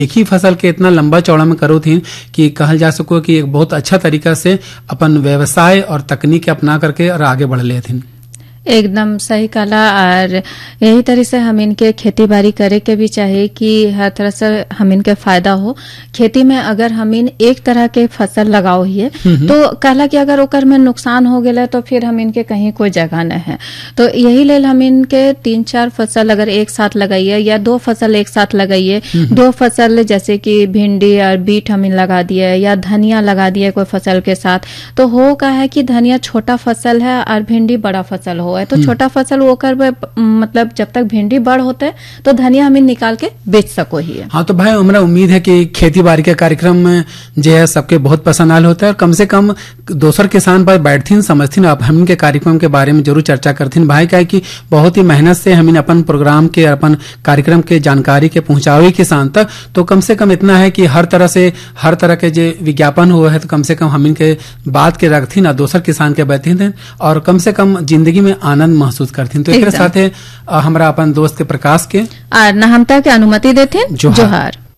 एक ही फसल के इतना लंबा चौड़ा में करो थी कि कहल जा सको कि एक बहुत अच्छा तरीका से अपन व्यवसाय और तकनीक अपना करके और आगे बढ़ ले थी। एकदम सही कला। और यही तरह से हम इनके खेती बाड़ी करे के भी चाहिए कि हर तरह से हम इनके फायदा हो। खेती में अगर हम इन एक तरह के फसल लगाओ ही तो कहला कि अगर ओकर में नुकसान हो गया तो फिर हम इनके कहीं कोई जगह न है। तो यही लेल हम इनके 3-4 फसल अगर एक साथ लगाइए या 2 फसल एक साथ लगाइए, 2 फसल जैसे कि भिंडी और बीट हम लगा दिए या धनिया लगा दिए कोई फसल के साथ, तो हो का है कि धनिया छोटा फसल है और भिंडी बड़ा फसल हो है। तो छोटा फसल वो कर मतलब जब तक भिंडी बड़ होते तो धनिया हमें निकाल के बेच सको ही है। हाँ, तो भाई हमरा उम्मीद है कि खेती बाड़ी के कार्यक्रम में जो है सबके बहुत पसंद आल होता है और कम से कम दोसर किसान पर बैठथिन समझथिन अब हम के कार्यक्रम के बारे में जरूर चर्चा करथिन। भाई का कि बहुत ही मेहनत से हम अपन प्रोग्राम के अपन कार्यक्रम के जानकारी के पहुंचावे किसान तक, तो कम से कम इतना है कि हर तरह के जो विज्ञापन हुआ है तो कम से कम हम इनके बात के रखथिन और दोसर किसान के बैठथिन और कम से कम जिंदगी में आनंद महसूस करथिन। तो एक साथ हमरा अपन दोस्त के प्रकाश के और नहमता के अनुमति देथिन। जोहार।